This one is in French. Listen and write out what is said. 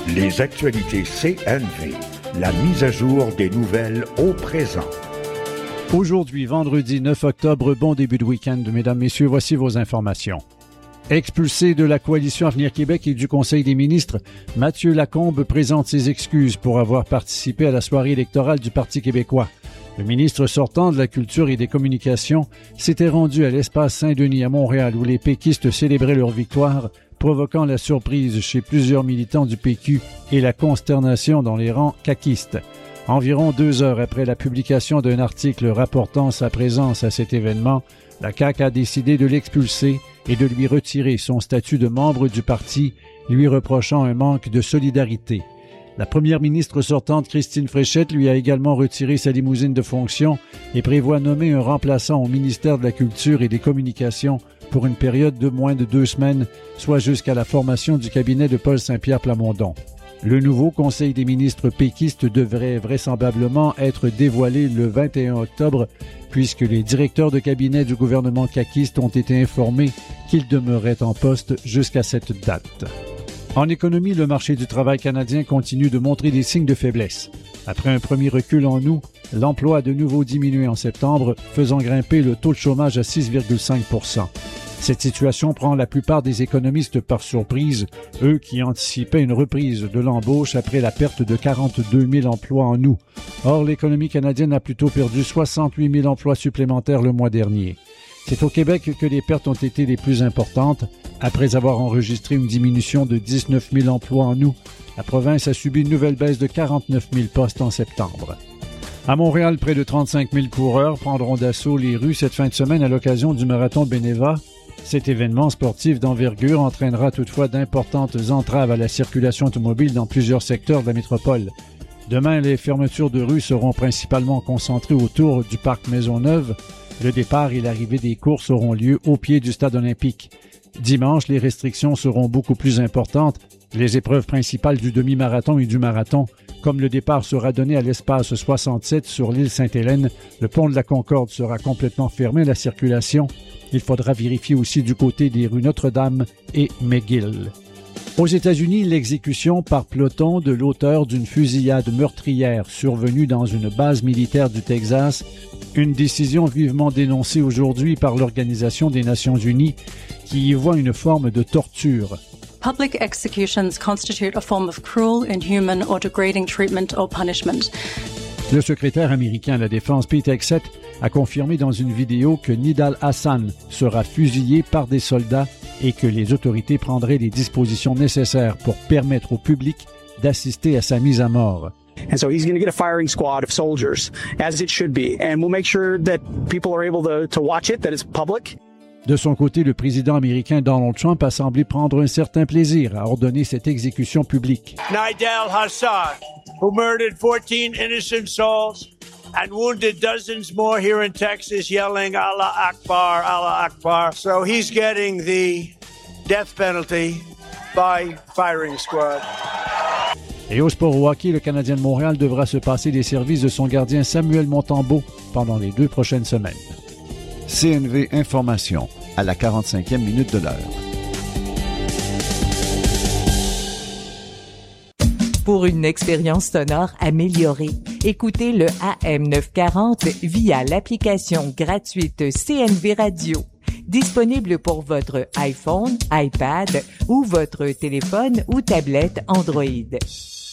Les actualités CNV, la mise à jour des nouvelles au présent. Aujourd'hui, vendredi 9 octobre, bon début de week-end, mesdames, messieurs, voici vos informations. Expulsé de la coalition Avenir Québec et du Conseil des ministres, Mathieu Lacombe présente ses excuses pour avoir participé à la soirée électorale du Parti québécois. Le ministre sortant de la Culture et des Communications s'était rendu à l'espace Saint-Denis à Montréal où les péquistes célébraient leur victoire, provoquant la surprise chez plusieurs militants du PQ et la consternation dans les rangs caquistes. Environ 2 heures après la publication d'un article rapportant sa présence à cet événement, la CAQ a décidé de l'expulser et de lui retirer son statut de membre du parti, lui reprochant un manque de solidarité. La première ministre sortante, Christine Fréchette, lui a également retiré sa limousine de fonction et prévoit nommer un remplaçant au ministère de la Culture et des Communications pour une période de moins de 2 semaines, soit jusqu'à la formation du cabinet de Paul Saint-Pierre Plamondon. Le nouveau Conseil des ministres péquistes devrait vraisemblablement être dévoilé le 21 octobre, puisque les directeurs de cabinet du gouvernement caquiste ont été informés qu'ils demeuraient en poste jusqu'à cette date. En économie, le marché du travail canadien continue de montrer des signes de faiblesse. Après un premier recul en août, l'emploi a de nouveau diminué en septembre, faisant grimper le taux de chômage à 6,5 %. Cette situation prend la plupart des économistes par surprise, eux qui anticipaient une reprise de l'embauche après la perte de 42 000 emplois en août. Or, l'économie canadienne a plutôt perdu 68 000 emplois supplémentaires le mois dernier. C'est au Québec que les pertes ont été les plus importantes. Après avoir enregistré une diminution de 19 000 emplois en août, la province a subi une nouvelle baisse de 49 000 postes en septembre. À Montréal, près de 35 000 coureurs prendront d'assaut les rues cette fin de semaine à l'occasion du marathon Beneva. Cet événement sportif d'envergure entraînera toutefois d'importantes entraves à la circulation automobile dans plusieurs secteurs de la métropole. Demain, les fermetures de rues seront principalement concentrées autour du parc Maisonneuve. Le départ et l'arrivée des courses auront lieu au pied du stade olympique. Dimanche, les restrictions seront beaucoup plus importantes. Les épreuves principales du demi-marathon et du marathon, comme le départ sera donné à l'espace 67 sur l'île Sainte-Hélène, le pont de la Concorde sera complètement fermé à la circulation. Il faudra vérifier aussi du côté des rues Notre-Dame et McGill. Aux États-Unis, l'exécution par peloton de l'auteur d'une fusillade meurtrière survenue dans une base militaire du Texas, une décision vivement dénoncée aujourd'hui par l'Organisation des Nations Unies qui y voit une forme de torture. Public executions constitute a form of cruel, inhuman or degrading treatment or punishment. Le secrétaire américain à la Défense, Pete Hegseth, a confirmé dans une vidéo que Nidal Hassan sera fusillé par des soldats et que les autorités prendraient les dispositions nécessaires pour permettre au public d'assister à sa mise à mort. And so he's going to get a firing squad of soldiers, as it should be. And we'll make sure that people are able to watch it, that it's public. De son côté, le président américain Donald Trump a semblé prendre un certain plaisir à ordonner cette exécution publique. Nidal Hassan, who murdered 14 innocent souls and wounded dozens more here in Texas, yelling Allah Akbar, Allah Akbar. So he's getting the death penalty by firing squad. Et au sport au hockey, le Canadien de Montréal devra se passer des services de son gardien Samuel Montembeault pendant les 2 prochaines semaines. CNV Information, à la 45e minute de l'heure. Pour une expérience sonore améliorée, écoutez le AM940 via l'application gratuite CNV Radio. Disponible pour votre iPhone, iPad ou votre téléphone ou tablette Android.